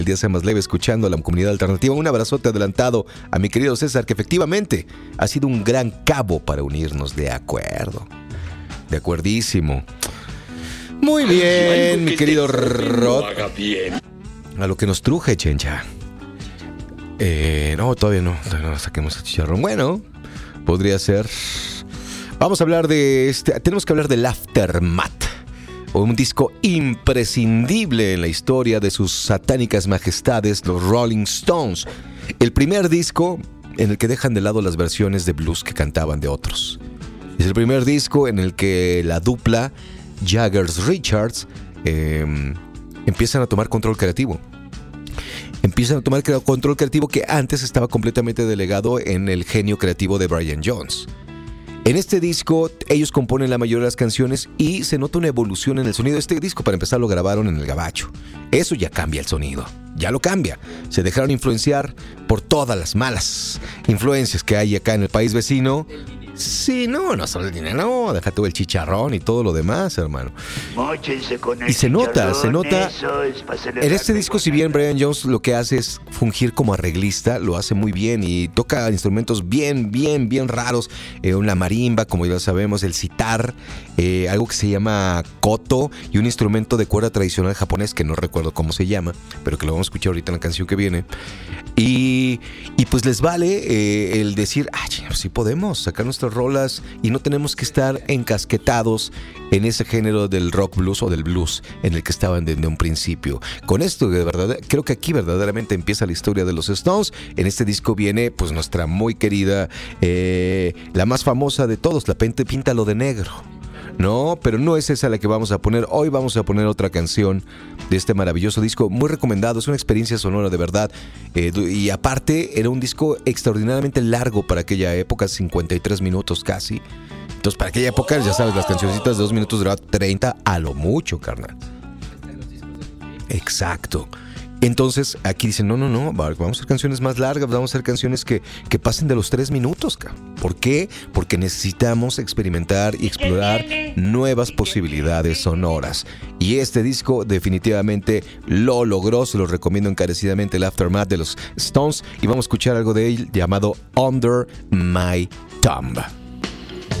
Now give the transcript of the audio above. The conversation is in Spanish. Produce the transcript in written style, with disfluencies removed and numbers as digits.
el día sea más leve escuchando a la comunidad alternativa. Un abrazote adelantado a mi querido César, que efectivamente ha sido un gran cabo para unirnos. De acuerdo. De acuerdísimo. Muy bien, mi querido Rod. A lo que nos truje, Chencha. No, todavía no saquemos el chicharrón. Bueno, podría ser. Vamos a hablar de tenemos que hablar del Aftermath, un disco imprescindible en la historia de sus satánicas majestades, los Rolling Stones. El primer disco en el que dejan de lado las versiones de blues que cantaban de otros. Es el primer disco en el que la dupla Jaggers-Richards empiezan a tomar control creativo. Empiezan a tomar control creativo que antes estaba completamente delegado en el genio creativo de Brian Jones. En este disco ellos componen la mayoría de las canciones y se nota una evolución en el sonido. Este disco, para empezar, lo grabaron en el gabacho. Eso ya cambia el sonido, ya lo cambia. Se dejaron influenciar por todas las malas influencias que hay acá en el país vecino. Sí, no solo el dinero, no, déjate el chicharrón y todo lo demás, hermano. Y se nota. En este disco, si bien Brian Jones lo que hace es fungir como arreglista, lo hace muy bien y toca instrumentos bien raros. Una marimba, como ya sabemos, el sitar, algo que se llama koto y un instrumento de cuerda tradicional japonés que no recuerdo cómo se llama, pero que lo vamos a escuchar ahorita en la canción que viene. Y pues les vale el decir, sí podemos sacar nuestras rolas y no tenemos que estar encasquetados en ese género del rock blues o del blues en el que estaban desde un principio. Con esto, de verdad, creo que aquí verdaderamente empieza la historia de los Stones. En este disco viene pues nuestra muy querida, la más famosa de todos, la Píntalo de Negro. No, pero no es esa la que vamos a poner. Hoy vamos a poner otra canción de este maravilloso disco, muy recomendado. Es una experiencia sonora de verdad, y aparte era un disco extraordinariamente largo para aquella época, 53 minutos casi. Entonces para aquella época, ya sabes, las cancioncitas de 2 minutos duraban 30 a lo mucho, carnal. Exacto. Entonces aquí dicen, no, vamos a hacer canciones más largas, vamos a hacer canciones que pasen de los 3 minutos. ¿Por qué? Porque necesitamos experimentar y explorar nuevas posibilidades sonoras. Y este disco definitivamente lo logró, se lo recomiendo encarecidamente, el Aftermath de los Stones. Y vamos a escuchar algo de él llamado Under My Thumb.